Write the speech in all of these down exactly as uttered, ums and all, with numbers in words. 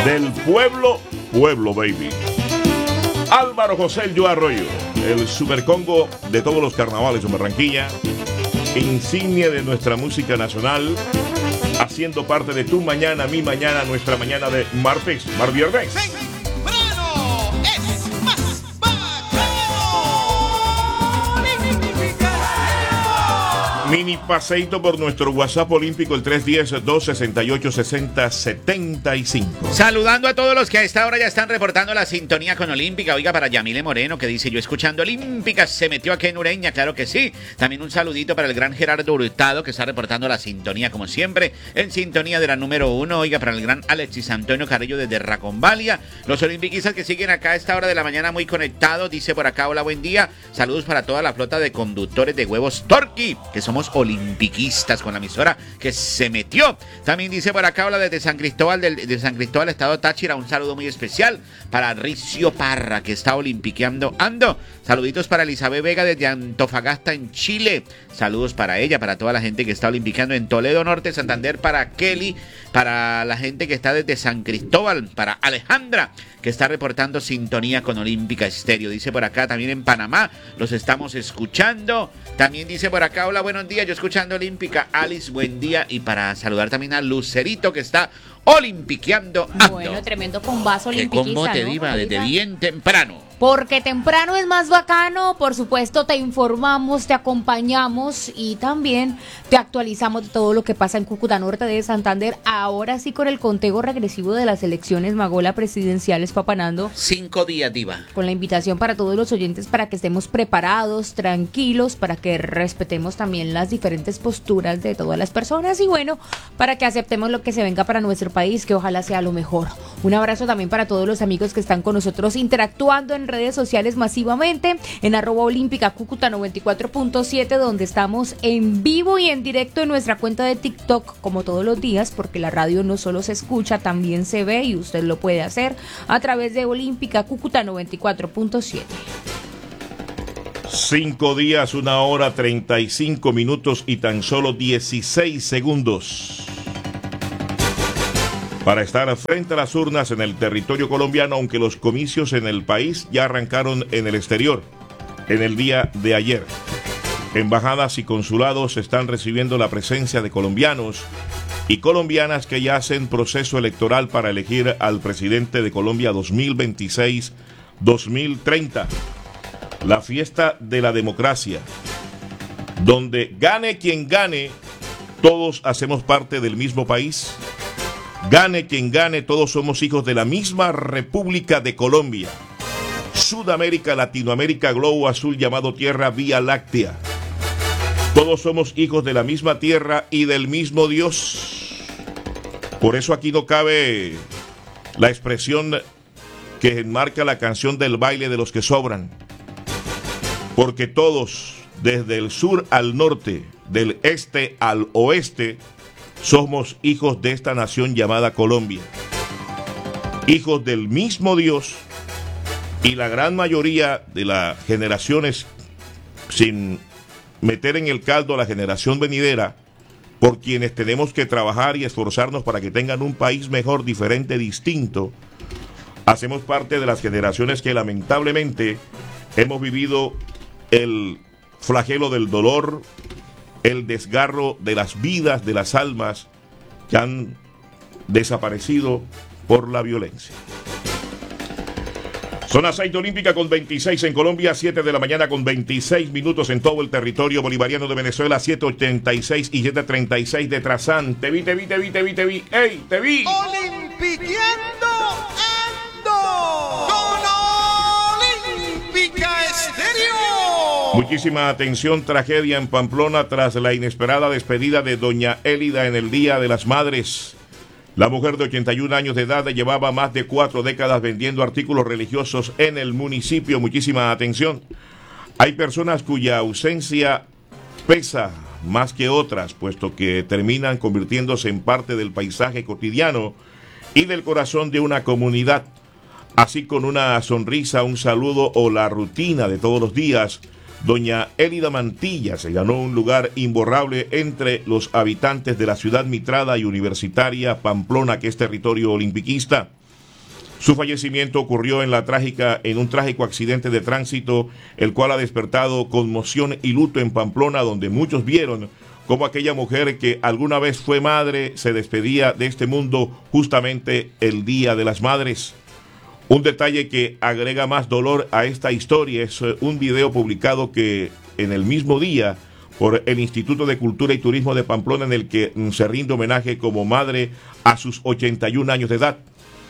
Del pueblo, pueblo, baby. Álvaro José El Yo Arroyo, el supercongo de todos los carnavales de Barranquilla, insignia de nuestra música nacional, haciendo parte de tu mañana, mi mañana, nuestra mañana de martes, mar viernes. Temprano es más bacano. Mini paseito por nuestro WhatsApp olímpico, el tres uno cero, dos seis ocho, seis cero siete cinco. Saludando a todos los que a esta hora ya están reportando la sintonía con Olímpica. Oiga, para Yamile Moreno, que dice: yo escuchando Olímpica, se metió aquí en Ureña. Claro que sí. También un saludito para el gran Gerardo Hurtado, que está reportando la sintonía, como siempre, en sintonía de la número uno. Oiga, para el gran Alexis Antonio Carrillo desde Racombalia. Los olimpiquistas que siguen acá a esta hora de la mañana muy conectados. Dice por acá: hola, buen día. Saludos para toda la flota de conductores de huevos Torqui, que somos olimpiquistas con la emisora que se metió. También dice por acá: hola, desde San Cristóbal, del, de San Cristóbal, estado Táchira. Un saludo muy especial para Ricio Parra, que está olimpiqueando ando. Saluditos para Elizabeth Vega desde Antofagasta, en Chile. Saludos para ella, para toda la gente que está olimpiqueando en Toledo Norte, Santander, para Kelly, para la gente que está desde San Cristóbal, para Alejandra, que está reportando sintonía con Olímpica Estéreo. Dice por acá también en Panamá, los estamos escuchando. También dice por acá: hola, buenos días, yo escuchando Olímpica. Alice, buen día. Y para saludar también a Lucerito, que está olimpiqueando. Bueno, tremendo combazo olimpiquista, ¿Cómo te ¿no? diva desde bien temprano? Porque temprano es más bacano, por supuesto te informamos, te acompañamos y también te actualizamos de todo lo que pasa en Cúcuta Norte de Santander. Ahora sí, con el conteo regresivo de las elecciones Magola presidenciales, Papanando. Cinco días, diva. Con la invitación para todos los oyentes para que estemos preparados, tranquilos, para que respetemos también las diferentes posturas de todas las personas y bueno, para que aceptemos lo que se venga para nuestro país, que ojalá sea lo mejor. Un abrazo también para todos los amigos que están con nosotros interactuando en redes sociales masivamente, en arroba olímpica Cúcuta noventa y cuatro punto siete, donde estamos en vivo y en directo en nuestra cuenta de TikTok, como todos los días, porque la radio no solo se escucha, también se ve y usted lo puede hacer a través de Olímpica Cúcuta noventa y cuatro punto siete. Cinco días, una hora, treinta y cinco minutos y tan solo dieciséis segundos para estar frente a las urnas en el territorio colombiano, aunque los comicios en el país ya arrancaron en el exterior en el día de ayer. Embajadas y consulados están recibiendo la presencia de colombianos y colombianas que ya hacen proceso electoral para elegir al presidente de Colombia dos mil veintiséis a dos mil treinta. La fiesta de la democracia, donde gane quien gane, todos hacemos parte del mismo país. Gane quien gane, todos somos hijos de la misma República de Colombia. Sudamérica, Latinoamérica, globo azul llamado Tierra Vía Láctea. Todos somos hijos de la misma tierra y del mismo Dios. Por eso aquí no cabe la expresión que enmarca la canción del baile de los que sobran. Porque todos, desde el sur al norte, del este al oeste, somos hijos de esta nación llamada Colombia, hijos del mismo Dios, y la gran mayoría de las generaciones, sin meter en el caldo a la generación venidera, por quienes tenemos que trabajar y esforzarnos para que tengan un país mejor, diferente, distinto, hacemos parte de las generaciones que lamentablemente hemos vivido el flagelo del dolor, el desgarro de las vidas, de las almas que han desaparecido por la violencia. Son las seis de Olímpica con veintiséis en Colombia, siete de la mañana con veintiséis minutos en todo el territorio bolivariano de Venezuela, siete ochenta y seis y siete treinta y seis de Trazán. Te vi, te vi, te vi, te vi, te vi, ¡ey, te vi! Olimpiqueando ando con Olímpica Estéreo. Muchísima atención, tragedia en Pamplona tras la inesperada despedida de doña Élida en el Día de las Madres. La mujer de ochenta y un años de edad llevaba más de cuatro décadas vendiendo artículos religiosos en el municipio. Muchísima atención. Hay personas cuya ausencia pesa más que otras, puesto que terminan convirtiéndose en parte del paisaje cotidiano y del corazón de una comunidad. Así, con una sonrisa, un saludo o la rutina de todos los días, doña Élida Mantilla se ganó un lugar imborrable entre los habitantes de la ciudad mitrada y universitaria Pamplona, que es territorio olimpiquista. Su fallecimiento ocurrió en, la trágica, en un trágico accidente de tránsito, el cual ha despertado conmoción y luto en Pamplona, donde muchos vieron cómo aquella mujer que alguna vez fue madre se despedía de este mundo justamente el Día de las Madres. Un detalle que agrega más dolor a esta historia es un video publicado que en el mismo día por el Instituto de Cultura y Turismo de Pamplona, en el que se rinde homenaje como madre a sus ochenta y un años de edad.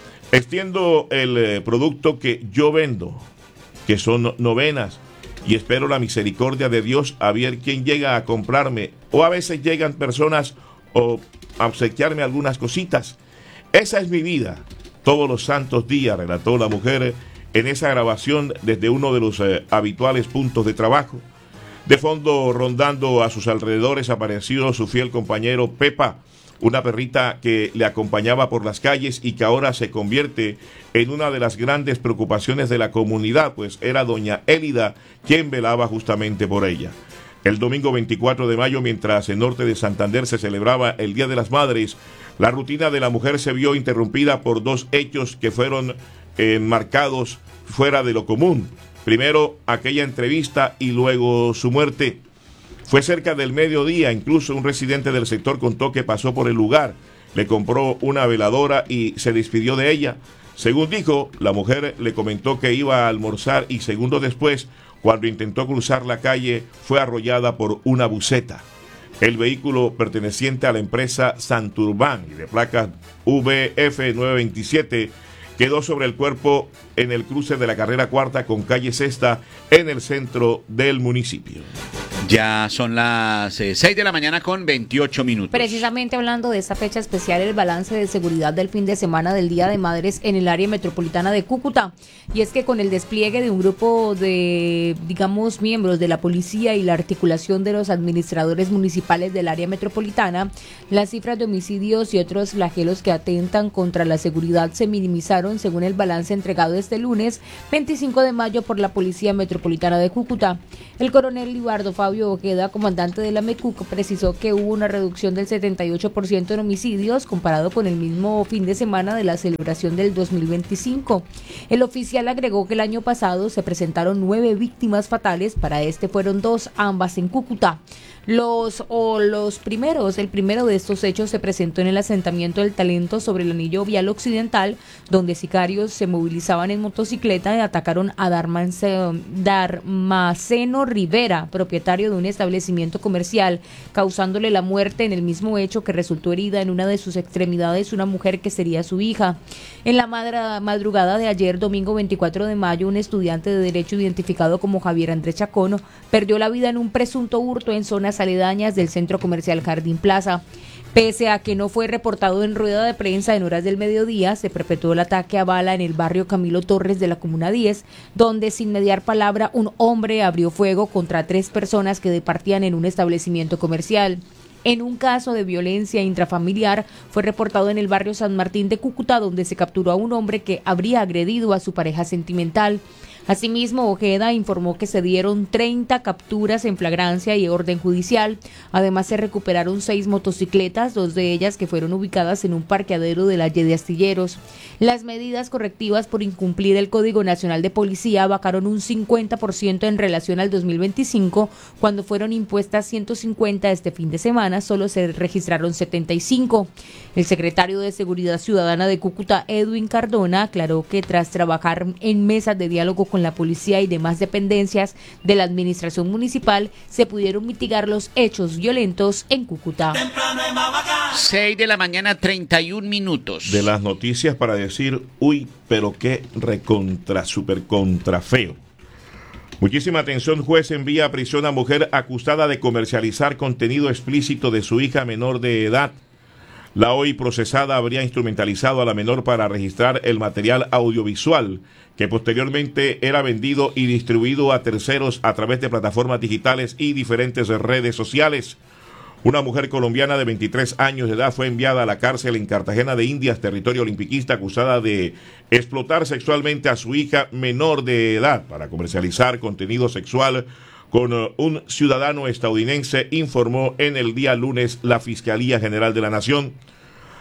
Extiendo el eh, producto que yo vendo, que son novenas, y espero la misericordia de Dios a ver quién llega a comprarme, o a veces llegan personas o a obsequiarme algunas cositas. Esa es mi vida, todos los santos días, relató la mujer en esa grabación desde uno de los eh, habituales puntos de trabajo. De fondo, rondando a sus alrededores, apareció su fiel compañero Pepa, una perrita que le acompañaba por las calles y que ahora se convierte en una de las grandes preocupaciones de la comunidad, pues era doña Élida quien velaba justamente por ella. El domingo veinticuatro de mayo, mientras en Norte de Santander se celebraba el Día de las Madres, la rutina de la mujer se vio interrumpida por dos hechos que fueron enmarcados fuera de lo común. Primero, aquella entrevista y luego su muerte. Fue cerca del mediodía, incluso un residente del sector contó que pasó por el lugar, le compró una veladora y se despidió de ella. Según dijo, la mujer le comentó que iba a almorzar y segundos después, cuando intentó cruzar la calle, fue arrollada por una buseta. El vehículo perteneciente a la empresa Santurbán y de placas V F nueve veintisiete quedó sobre el cuerpo en el cruce de la carrera cuarta con calle Sexta en el centro del municipio. Ya son las eh, seis de la mañana con veintiocho minutos. Precisamente hablando de esta fecha especial, el balance de seguridad del fin de semana del Día de Madres en el área metropolitana de Cúcuta. Y es que con el despliegue de un grupo de, digamos, miembros de la policía y la articulación de los administradores municipales del área metropolitana, las cifras de homicidios y otros flagelos que atentan contra la seguridad se minimizaron según el balance entregado este lunes veinticinco de mayo por la Policía Metropolitana de Cúcuta. El coronel Libardo Fabio Ojeda, comandante de la MECUC, precisó que hubo una reducción del setenta y ocho por ciento en homicidios comparado con el mismo fin de semana de la celebración del dos mil veinticinco. El oficial agregó que el año pasado se presentaron nueve víctimas fatales, para este fueron dos, ambas en Cúcuta. Los o los primeros, el primero de estos hechos se presentó en el asentamiento del Talento sobre el anillo vial occidental, donde sicarios se movilizaban en motocicleta y atacaron a Darmaceno Rivera, propietario de un establecimiento comercial, causándole la muerte. En el mismo hecho que resultó herida en una de sus extremidades una mujer que sería su hija. En la madrugada de ayer, domingo veinticuatro de mayo, un estudiante de Derecho identificado como Javier Andrés Chacón perdió la vida en un presunto hurto en zonas aledañas del centro comercial Jardín Plaza. Pese a que no fue reportado en rueda de prensa en horas del mediodía, se perpetuó el ataque a bala en el barrio Camilo Torres de la Comuna diez, donde sin mediar palabra un hombre abrió fuego contra tres personas que departían en un establecimiento comercial. En un caso de violencia intrafamiliar fue reportado en el barrio San Martín de Cúcuta, donde se capturó a un hombre que habría agredido a su pareja sentimental. Asimismo, Ojeda informó que se dieron treinta capturas en flagrancia y orden judicial. Además, se recuperaron seis motocicletas, dos de ellas que fueron ubicadas en un parqueadero de la Y de Astilleros. Las medidas correctivas por incumplir el Código Nacional de Policía bajaron un cincuenta por ciento en relación al dos mil veinticinco, cuando fueron impuestas ciento cincuenta este fin de semana, solo se registraron setenta y cinco. El secretario de Seguridad Ciudadana de Cúcuta, Edwin Cardona, aclaró que tras trabajar en mesas de diálogo con la policía y demás dependencias de la administración municipal, se pudieron mitigar los hechos violentos en Cúcuta. seis de la mañana, treinta y un minutos. De las noticias para decir, uy, pero qué recontra, super contra feo. Muchísima atención, juez envía a prisión a mujer acusada de comercializar contenido explícito de su hija menor de edad. La hoy procesada habría instrumentalizado a la menor para registrar el material audiovisual que posteriormente era vendido y distribuido a terceros a través de plataformas digitales y diferentes redes sociales. Una mujer colombiana de veintitrés años de edad fue enviada a la cárcel en Cartagena de Indias, territorio olimpiquista, acusada de explotar sexualmente a su hija menor de edad para comercializar contenido sexual con un ciudadano estadounidense, informó en el día lunes la Fiscalía General de la Nación.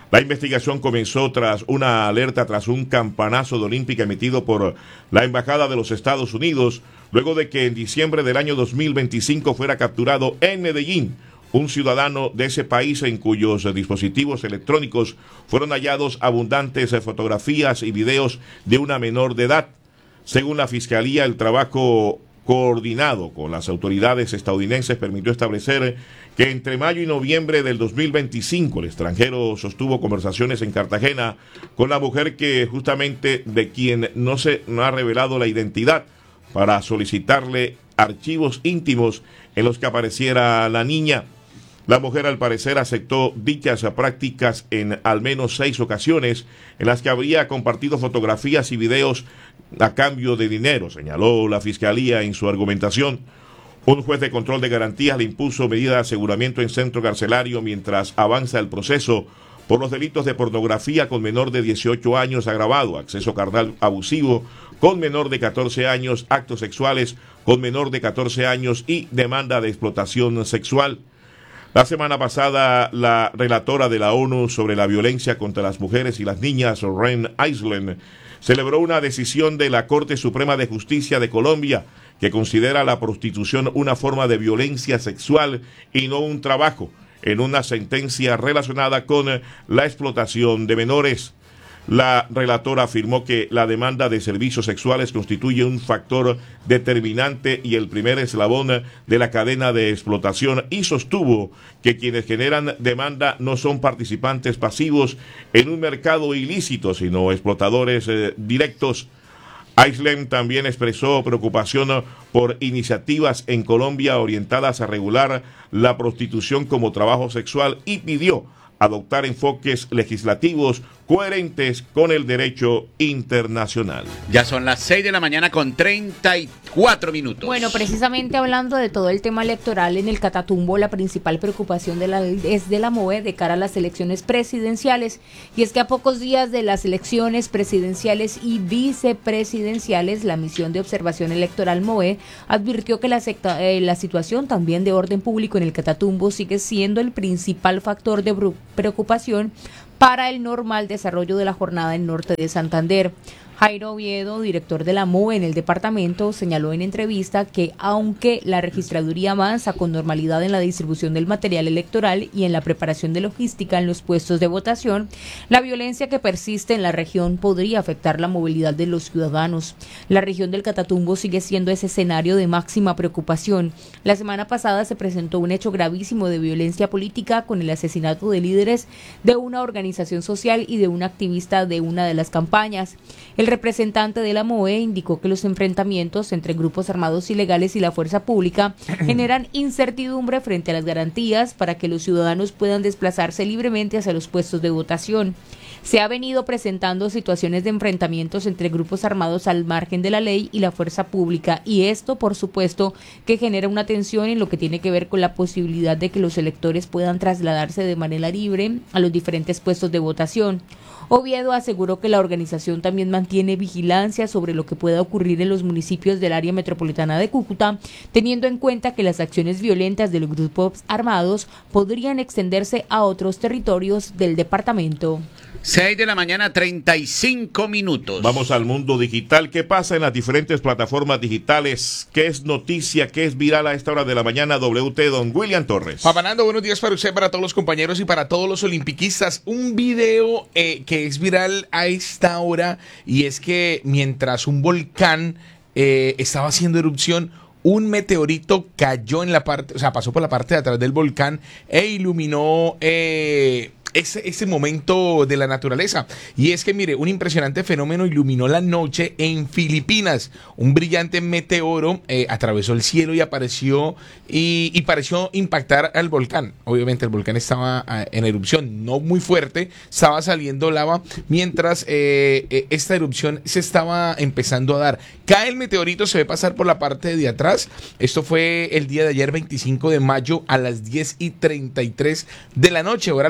La investigación comenzó tras una alerta tras un campanazo de Olímpica emitido por la Embajada de los Estados Unidos, luego de que en diciembre del año dos mil veinticinco fuera capturado en Medellín un ciudadano de ese país en cuyos dispositivos electrónicos fueron hallados abundantes fotografías y videos de una menor de edad. Según la Fiscalía, el trabajo coordinado con las autoridades estadounidenses permitió establecer que entre mayo y noviembre del dos mil veinticinco el extranjero sostuvo conversaciones en Cartagena con la mujer que justamente de quien no se no ha revelado la identidad para solicitarle archivos íntimos en los que apareciera la niña. La mujer al parecer aceptó dichas prácticas en al menos seis ocasiones en las que habría compartido fotografías y videos a cambio de dinero, señaló la Fiscalía en su argumentación. Un juez de control de garantías le impuso medida de aseguramiento en centro carcelario mientras avanza el proceso por los delitos de pornografía con menor de dieciocho años agravado, acceso carnal abusivo con menor de catorce años, actos sexuales con menor de catorce años y demanda de explotación sexual. La semana pasada, la relatora de la ONU sobre la violencia contra las mujeres y las niñas, Ren Island, celebró una decisión de la Corte Suprema de Justicia de Colombia que considera la prostitución una forma de violencia sexual y no un trabajo, en una sentencia relacionada con la explotación de menores. La relatora afirmó que la demanda de servicios sexuales constituye un factor determinante y el primer eslabón de la cadena de explotación y sostuvo que quienes generan demanda no son participantes pasivos en un mercado ilícito, sino explotadores eh, directos. Island también expresó preocupación por iniciativas en Colombia orientadas a regular la prostitución como trabajo sexual y pidió adoptar enfoques legislativos coherentes con el derecho internacional. Ya son las seis de la mañana con treinta y cuatro minutos. Bueno, precisamente hablando de todo el tema electoral en el Catatumbo, la principal preocupación de la, es de la MOE de cara a las elecciones presidenciales. Y es que a pocos días de las elecciones presidenciales y vicepresidenciales, la misión de observación electoral MOE advirtió que la, secta, eh, la situación también de orden público en el Catatumbo sigue siendo el principal factor de preocupación para el normal desarrollo de la jornada en norte de Santander. Jairo Oviedo, director de la MOE en el departamento, señaló en entrevista que aunque la registraduría avanza con normalidad en la distribución del material electoral y en la preparación de logística en los puestos de votación, la violencia que persiste en la región podría afectar la movilidad de los ciudadanos. La región del Catatumbo sigue siendo ese escenario de máxima preocupación. La semana pasada se presentó un hecho gravísimo de violencia política con el asesinato de líderes de una organización social y de un activista de una de las campañas. El representante de la MOE indicó que los enfrentamientos entre grupos armados ilegales y la fuerza pública generan incertidumbre frente a las garantías para que los ciudadanos puedan desplazarse libremente hacia los puestos de votación. Se ha venido presentando situaciones de enfrentamientos entre grupos armados al margen de la ley y la fuerza pública, y esto, por supuesto, que genera una tensión en lo que tiene que ver con la posibilidad de que los electores puedan trasladarse de manera libre a los diferentes puestos de votación. Oviedo aseguró que la organización también mantiene vigilancia sobre lo que pueda ocurrir en los municipios del área metropolitana de Cúcuta, teniendo en cuenta que las acciones violentas de los grupos armados podrían extenderse a otros territorios del departamento. seis de la mañana, treinta y cinco minutos. Vamos al mundo digital. ¿Qué pasa en las diferentes plataformas digitales? ¿Qué es noticia? ¿Qué es viral a esta hora de la mañana? W T, don William Torres. Papanando, buenos días para usted, para todos los compañeros y para todos los olimpiquistas. Un video eh, que es viral a esta hora, y es que mientras un volcán eh, estaba haciendo erupción, un meteorito cayó en la parte, o sea, pasó por la parte de atrás del volcán e iluminó eh, ese, ese momento de la naturaleza. Y es que, mire, un impresionante fenómeno iluminó la noche en Filipinas. Un brillante meteoro eh, atravesó el cielo y apareció y, y pareció impactar al volcán. Obviamente el volcán estaba uh, en erupción, no muy fuerte, estaba saliendo lava mientras eh, eh, esta erupción se estaba empezando a dar. Cae el meteorito, se ve pasar por la parte de atrás. Esto fue el día de ayer, veinticinco de mayo, a las diez y treinta y tres de la noche, hora local.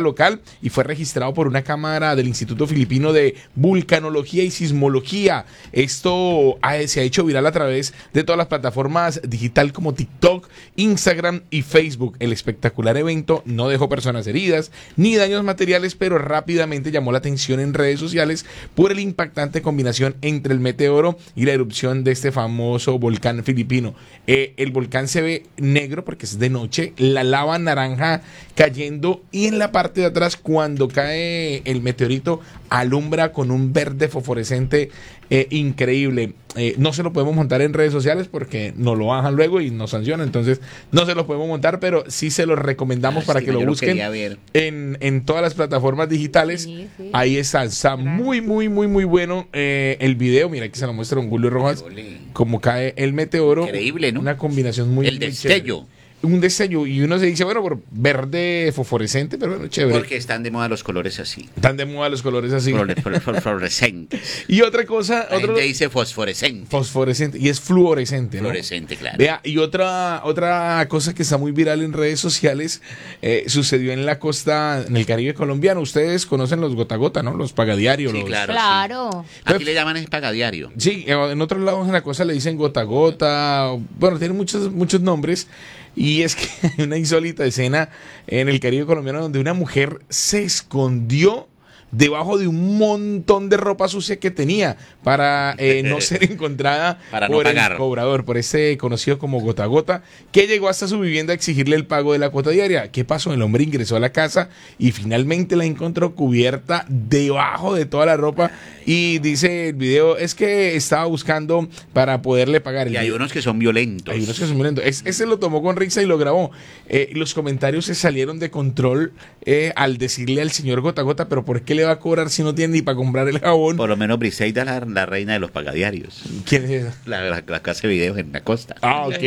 y fue registrado por una cámara del Instituto Filipino de Vulcanología y Sismología. Esto ha, se ha hecho viral a través de todas las plataformas digital como TikTok, Instagram y Facebook. El espectacular evento no dejó personas heridas ni daños materiales, pero rápidamente llamó la atención en redes sociales por el impactante combinación entre el meteoro y la erupción de este famoso volcán filipino. Eh, el volcán se ve negro porque es de noche, la lava naranja cayendo, y en la parte de atrás, cuando cae el meteorito, alumbra con un verde fosforescente eh, increíble. Eh, no se lo podemos montar en redes sociales porque nos lo bajan luego y nos sancionan, entonces no se lo podemos montar, pero sí se los recomendamos ah, para sí, que lo busquen en, en todas las plataformas digitales. Sí, sí. Ahí está, está muy, muy, muy, muy bueno eh, el video. Mira que se lo muestra don Julio Rojas, como cae el meteoro. Increíble, ¿no? Una combinación muy, el muy destello. Chévere. Un destello, y uno se dice, bueno, por verde fosforescente, pero bueno, chévere. Porque están de moda los colores así. Están de moda los colores así. Fluorescentes. Y otra cosa... La otro, gente dice fosforescente. Fosforescente, y es fluorescente, ¿no? Fluorescente, claro. Vea, y otra, otra cosa que está muy viral en redes sociales, eh, sucedió en la costa, en el Caribe colombiano. Ustedes conocen los gota a gota, ¿no? Los pagadiarios. Sí, los... claro. Claro. Sí. Aquí le llaman es pagadiario. Sí, en otros lados en la costa le dicen gota a gota. Bueno, tienen muchos, muchos nombres. Y es que hay una insólita escena en el Caribe colombiano donde una mujer se escondió debajo de un montón de ropa sucia que tenía para eh, no ser encontrada para por no pagar. el cobrador, por ese conocido como gota a gota, que llegó hasta su vivienda a exigirle el pago de la cuota diaria. ¿Qué pasó? El hombre ingresó a la casa y finalmente la encontró cubierta debajo de toda la ropa, y dice el video, es que estaba buscando para poderle pagar. El y hay video. unos que son violentos. Hay unos que son violentos. Es, ese lo tomó con risa y lo grabó. Eh, los comentarios se salieron de control eh, al decirle al señor gota a gota, pero ¿por qué le va a cobrar si no tiene ni para comprar el jabón? Por lo menos Briseida, la, la reina de los pagadiarios. ¿Quién es esa? La, la, la que hace videos en la costa. Ah, ok.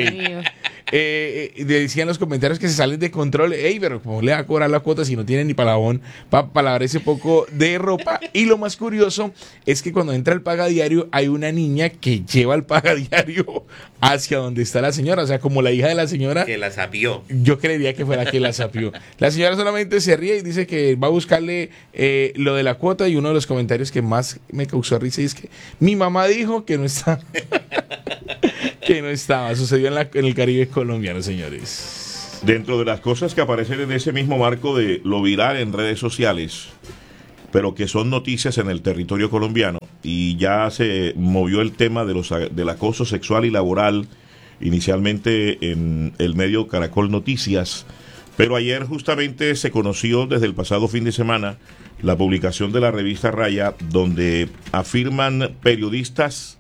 Eh, eh, decían los comentarios que se salen de control. Ey, pero ¿cómo le va a cobrar la cuota si no tiene ni para jabón para pa lavar ese poco de ropa? Y lo más curioso es que cuando entra el pagadiario hay una niña que lleva el pagadiario hacia donde está la señora, o sea, como la hija de la señora. Que la sapió. Yo creería que fue la que la sapió. La señora solamente se ríe y dice que va a buscarle eh, lo de la cuota, y uno de los comentarios que más me causó risa es que mi mamá dijo que no está... que no estaba. Sucedió en, la, en el Caribe colombiano, señores. Dentro de las cosas que aparecen en ese mismo marco de lo viral en redes sociales, pero que son noticias en el territorio colombiano, y ya se movió el tema de los, del acoso sexual y laboral, inicialmente en el medio Caracol Noticias, pero ayer justamente se conoció desde el pasado fin de semana la publicación de la revista Raya, donde afirman periodistas,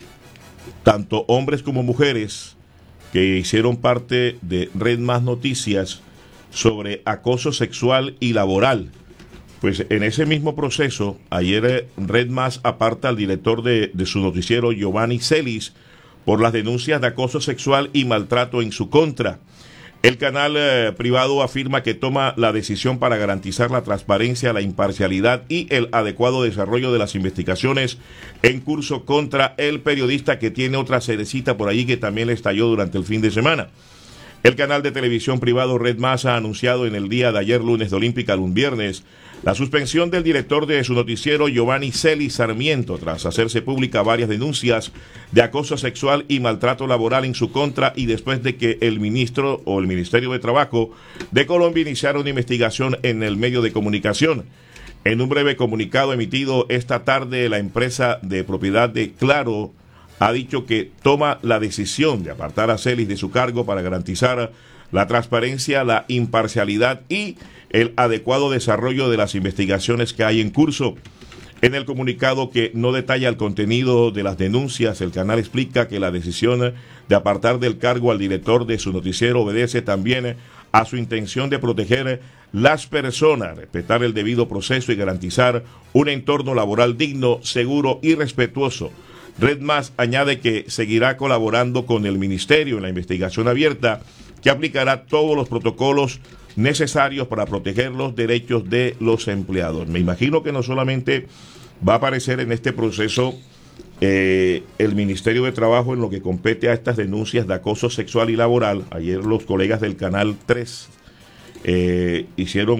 tanto hombres como mujeres, que hicieron parte de Red Más Noticias, sobre acoso sexual y laboral. Pues en ese mismo proceso, ayer Red Más aparta al director de, de su noticiero, Giovanni Celis, por las denuncias de acoso sexual y maltrato en su contra. El canal eh, privado afirma que toma la decisión para garantizar la transparencia, la imparcialidad y el adecuado desarrollo de las investigaciones en curso contra el periodista, que tiene otra cerecita por allí que también le estalló durante el fin de semana. El canal de televisión privado Red Más ha anunciado en el día de ayer, lunes de Olímpica, un viernes, la suspensión del director de su noticiero, Giovanni Celis Sarmiento, tras hacerse pública varias denuncias de acoso sexual y maltrato laboral en su contra, y después de que el ministro o el Ministerio de Trabajo de Colombia iniciara una investigación en el medio de comunicación. En un breve comunicado emitido esta tarde, la empresa de propiedad de Claro ha dicho que toma la decisión de apartar a Celis de su cargo para garantizar la transparencia, la imparcialidad y el adecuado desarrollo de las investigaciones que hay en curso. En el comunicado, que no detalla el contenido de las denuncias, el canal explica que la decisión de apartar del cargo al director de su noticiero obedece también a su intención de proteger las personas, respetar el debido proceso y garantizar un entorno laboral digno, seguro y respetuoso. Red Más añade que seguirá colaborando con el Ministerio en la investigación abierta, que aplicará todos los protocolos necesarios para proteger los derechos de los empleados. Me imagino que no solamente va a aparecer en este proceso eh, el Ministerio de Trabajo en lo que compete a estas denuncias de acoso sexual y laboral. Ayer los colegas del Canal tres eh, hicieron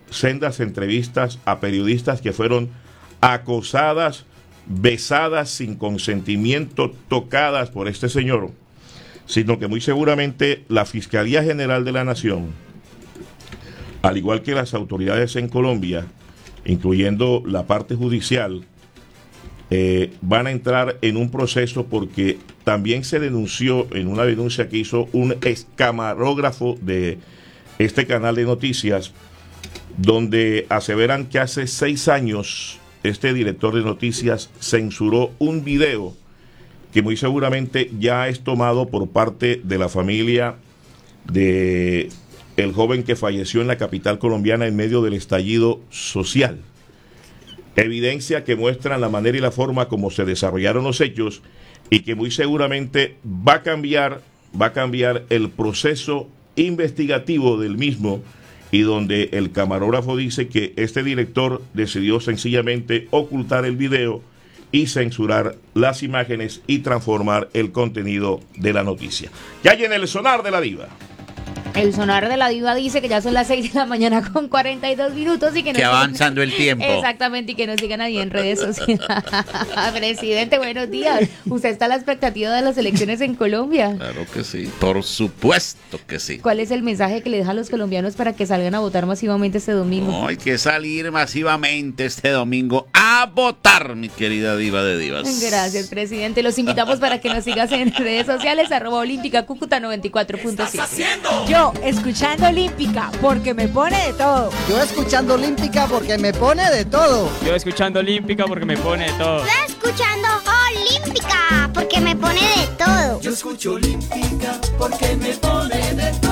sendas entrevistas a periodistas que fueron acosadas, besadas sin consentimiento, tocadas por este señor, sino que muy seguramente la Fiscalía General de la Nación, al igual que las autoridades en Colombia, incluyendo la parte judicial, eh, van a entrar en un proceso porque también se denunció en una denuncia que hizo un ex camarógrafo de este canal de noticias, donde aseveran que hace seis años este director de noticias censuró un video que muy seguramente ya es tomado por parte de la familia de el joven que falleció en la capital colombiana en medio del estallido social. Evidencia que muestra la manera y la forma como se desarrollaron los hechos y que muy seguramente va a cambiar, va a cambiar el proceso investigativo del mismo, y donde el camarógrafo dice que este director decidió sencillamente ocultar el video y censurar las imágenes y transformar el contenido de la noticia. Ya hay en el sonar de la diva. El sonar de la diva dice que ya son las seis de la mañana con cuarenta y dos minutos y que no Que avanzando el tiempo. Exactamente, y que nos sigan ahí en redes sociales. Presidente, buenos días. ¿Usted está a la expectativa de las elecciones en Colombia? Claro que sí, por supuesto que sí. ¿Cuál es el mensaje que le deja a los colombianos para que salgan a votar masivamente este domingo? No, hay que salir masivamente este domingo a votar, mi querida diva de divas. Gracias, presidente. Los invitamos para que nos sigas en redes sociales, arroba olímpica cúcuta noventa y cuatro punto siete. Yo escuchando Olímpica porque me pone de todo. Yo escuchando Olímpica porque me pone de todo. Yo escuchando Olímpica porque me pone de todo. Yo escuchando Olímpica porque me pone de todo. Yo escucho Olímpica porque me pone de todo.